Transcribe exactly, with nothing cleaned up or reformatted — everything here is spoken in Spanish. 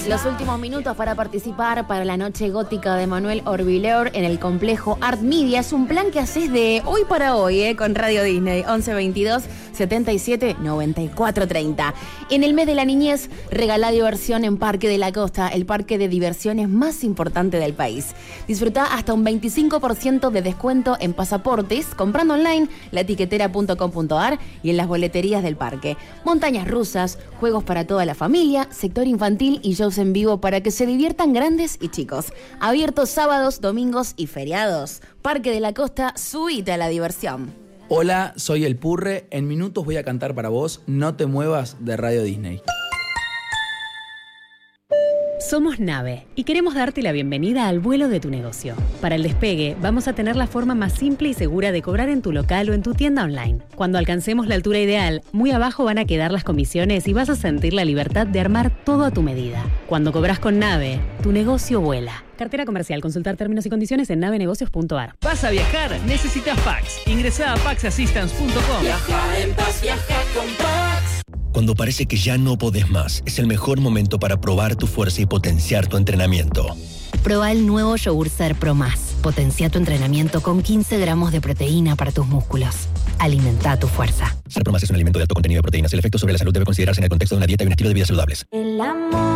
Los últimos minutos para participar para la noche gótica de Manuel Orbileur en el complejo Art Media. Es un plan que haces de hoy para hoy, ¿eh? Con Radio Disney. once veintidós setenta y siete noventa y cuatro treinta. En el mes de la niñez, regalá diversión en Parque de la Costa, el parque de diversiones más importante del país. Disfrutá hasta un veinticinco por ciento de descuento en pasaportes, comprando online laetiquetera punto com punto ar y en las boleterías del parque. Montañas rusas, juegos para toda la familia, sector infantil y shows en vivo para que se diviertan grandes y chicos. Abiertos sábados, domingos y feriados. Parque de la Costa, subite a la diversión. Hola, soy El Purre. En minutos voy a cantar para vos No te muevas de Radio Disney. Somos Nave y queremos darte la bienvenida al vuelo de tu negocio. Para el despegue, vamos a tener la forma más simple y segura de cobrar en tu local o en tu tienda online. Cuando alcancemos la altura ideal, muy abajo van a quedar las comisiones y vas a sentir la libertad de armar todo a tu medida. Cuando cobras con Nave, tu negocio vuela. Cartera comercial. Consultar términos y condiciones en nave negocios punto ar. ¿Vas a viajar? Necesitas Pax. Ingresá a pax assistance punto com. Viaja en paz, viaja con Pax. Cuando parece que ya no podés más, es el mejor momento para probar tu fuerza y potenciar tu entrenamiento. Proba el nuevo Yogur Ser Pro Más. Potencia tu entrenamiento con quince gramos de proteína para tus músculos. Alimenta tu fuerza. Ser Pro Más es un alimento de alto contenido de proteínas. El efecto sobre la salud debe considerarse en el contexto de una dieta y un estilo de vida saludables. El amor